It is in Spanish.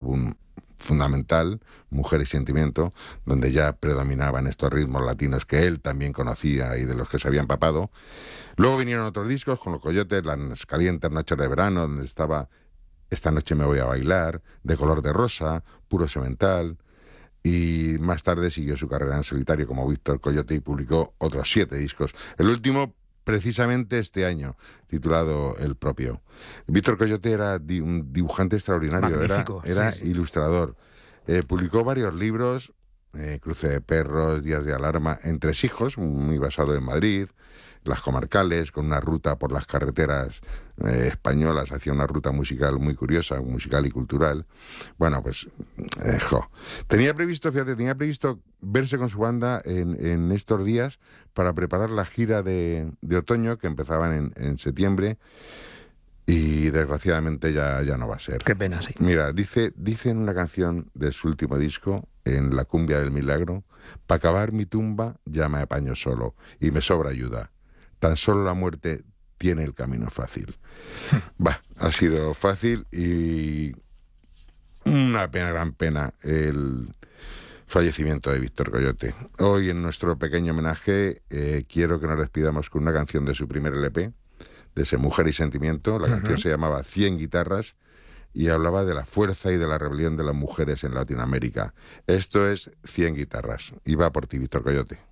álbum fundamental, Mujer y Sentimiento, donde ya predominaban estos ritmos latinos que él también conocía y de los que se había empapado. Luego vinieron otros discos con Los Coyotes, Las Calientes Noches de Verano, donde estaba Esta Noche Me Voy a Bailar, De Color de Rosa, Puro Semental, y más tarde siguió su carrera en solitario como Víctor Coyote y publicó otros 7 discos. El último precisamente este año, titulado El Propio. Víctor Coyote era un dibujante extraordinario, Magnífico, era sí. ilustrador. Publicó varios libros, Cruce de Perros, Días de Alarma, Entresijos, muy basado en Madrid, Las Comarcales, con una ruta por las carreteras españolas, hacía una ruta musical muy curiosa, musical y cultural. Bueno, pues, tenía previsto verse con su banda en estos días para preparar la gira de otoño que empezaban en septiembre, y desgraciadamente ya no va a ser. Qué pena, sí. Mira, dice en una canción de su último disco, en La Cumbia del Milagro: "Pa' cavar mi tumba ya me apaño solo y me sobra ayuda. Tan solo la muerte tiene el camino fácil". Ha sido fácil y una pena, gran pena, el fallecimiento de Víctor Coyote. Hoy, en nuestro pequeño homenaje, quiero que nos despidamos con una canción de su primer LP, de ese Mujer y Sentimiento. La canción se llamaba 100 guitarras y hablaba de la fuerza y de la rebelión de las mujeres en Latinoamérica. Esto es 100 guitarras. Y va por ti, Víctor Coyote.